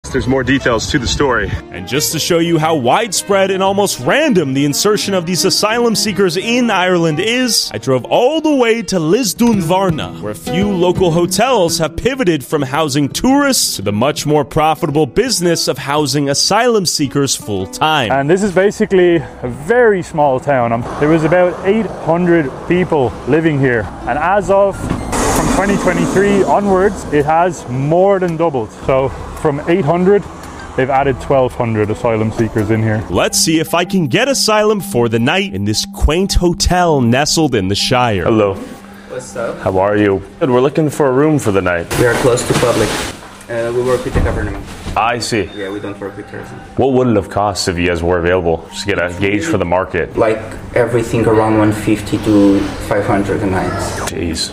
There's more details to the story. And just to show you how widespread and almost random the insertion of these asylum seekers in Ireland is, I drove all the way to Lisdún Varna, where a few local hotels have pivoted from housing tourists to the much more profitable business of housing asylum seekers full-time. And this is basically a very small town. There was about 800 people living here. And as of from 2023 onwards, it has more than doubled. So from 800, they've added 1,200 asylum seekers in here. Let's see if I can get asylum for the night in this quaint hotel nestled in the Shire. Hello. What's up? How are you? Good, we're looking for a room for the night. We are close to public. We work with the government. I see. Yeah, we don't work with tourism. What would it have cost if you guys were available? Just to get a gauge for the market. Like everything around 150 to 500 a night. Jeez.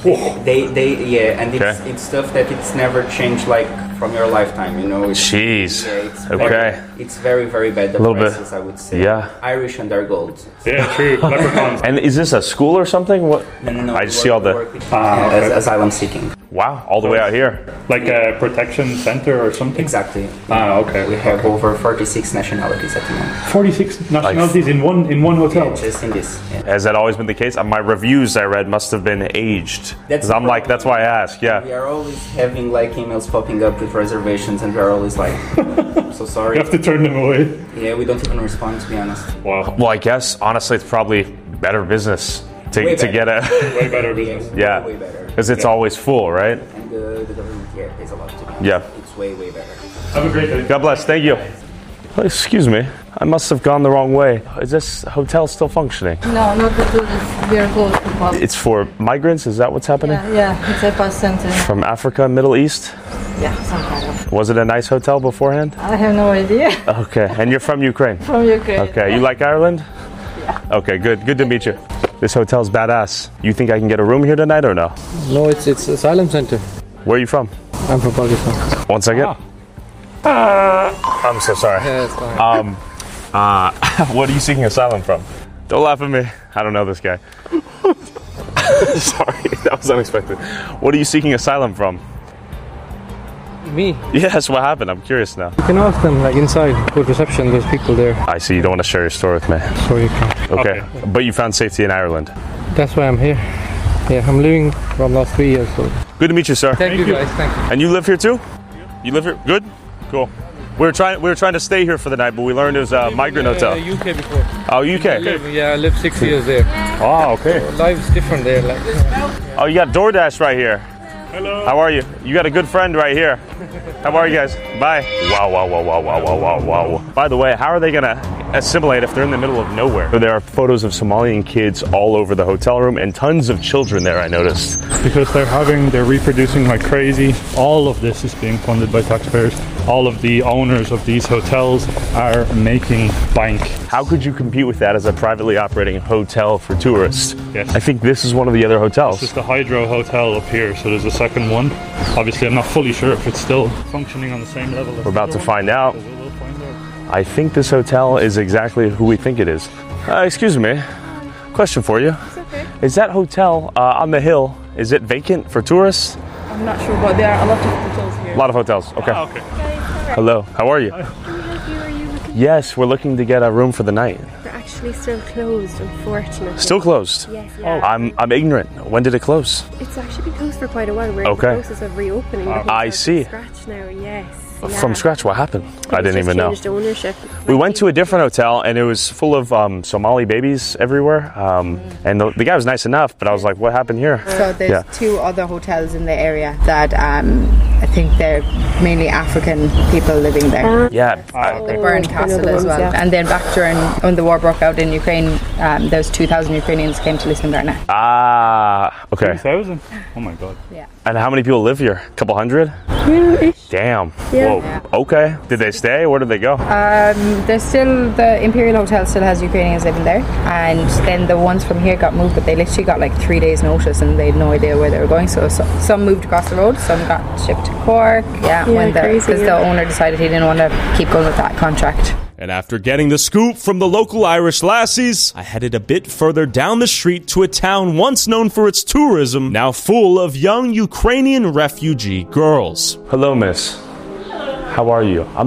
It's stuff that it's never changed like from your lifetime, you know. Jeez. It's very, very bad. The prices, I would say. Yeah. Irish and their gold. Yeah, true. Leprechauns. And is this a school or something? What? No, I just see all the asylum seeking. Wow, all the way out here. Like a protection center or something? Exactly. Okay. We have over 46 nationalities at the moment. 46 nationalities in one hotel? Yeah, just in this. Yeah. Has that always been the case? My reviews I read must have been aged. That's why I asked, yeah. We are always having like emails popping up with reservations and we are always like, so sorry. You have to turn them away. Yeah, we don't even respond, to be honest. Wow. Well, I guess, honestly, it's probably better business to get a... Way better business. Yeah. Way better. Because it's always full, right? And the government, pays a lot to be honest. Yeah. It's way, way better. Have a great day. God bless, thank you. Excuse me, I must have gone the wrong way. Is this hotel still functioning? No, not the tourists. We are closed to public. It's for migrants, is that what's happening? Yeah, it's a bus center. From Africa, Middle East? Yeah, some kind of. Was it a nice hotel beforehand? I have no idea. Okay, and you're from Ukraine? From Ukraine. Okay, you like Ireland? Yeah. Okay, good to meet you. This hotel's badass. You think I can get a room here tonight or no? No, it's asylum center. Where are you from? I'm from Pakistan. 1 second. I'm so sorry. Yeah, it's fine. What are you seeking asylum from? Don't laugh at me. I don't know this guy. Sorry, that was unexpected. What are you seeking asylum from? Me? Yes, what happened? I'm curious now. You can ask them, like inside, good reception, there's people there. I see, you don't want to share your story with me. So you can. Okay, but you found safety in Ireland. That's why I'm here. Yeah, I'm living from last 3 years. So. Good to meet you, sir. Thank you guys, thank you. And you live here too? You live here? Good? Cool. We were trying to stay here for the night, but we learned it was a migrant hotel. UK before. Oh, UK? I lived 6 years there. Oh, okay. So life's different there. Like. Oh, you got DoorDash right here. Hello. How are you? You got a good friend right here. How are you guys? Bye. Wow. By the way, how are they going to assimilate if they're in the middle of nowhere? So there are photos of Somalian kids all over the hotel room and tons of children there, I noticed. Because they're reproducing like crazy. All of this is being funded by taxpayers. All of the owners of these hotels are making bank. How could you compete with that as a privately operating hotel for tourists? Yes. I think this is one of the other hotels. This is the Hydro Hotel up here, so there's a second one. Obviously, I'm not fully sure if it's still functioning on the same level. We're about to find out. So we'll find out. I think this hotel is exactly who we think it is. Excuse me, question for you. It's okay. Is that hotel on the hill, is it vacant for tourists? I'm not sure, but there are a lot of hotels here. A lot of hotels, okay. Okay. Hello, how are you? Can we help you? Are you looking? Yes, we're looking to get a room for the night. We're actually still closed, unfortunately. Still closed? Yes, yeah. I'm ignorant. When did it close? It's actually been closed for quite a while. We're in the Okay. process of reopening. I see. From scratch now, yes. From scratch, what happened? I didn't even know. Changed ownership. We went to a different hotel and it was full of Somali babies everywhere. And the guy was nice enough, but I was like, what happened here? So there's two other hotels in the area that I think they're mainly African people living there. Yeah. Like Burncastle as well. Yeah. And then back during when the war broke out in Ukraine, those 2,000 Ukrainians came to Lisbon-Varna. Okay. 2,000? Oh my god. Yeah. And how many people live here? A couple hundred? Damn. Yeah. Whoa. Yeah. Okay. Did they stay? Where did they go? There's still, the Imperial Hotel still has Ukrainians living there. And then the ones from here got moved, but they literally got like 3 days notice and they had no idea where they were going. So some moved across the road, some got shipped to Cork. Because the owner decided he didn't want to keep going with that contract. And after getting the scoop from the local Irish lassies, I headed a bit further down the street to a town once known for its tourism, now full of young Ukrainian refugee girls. Hello, miss. How are you?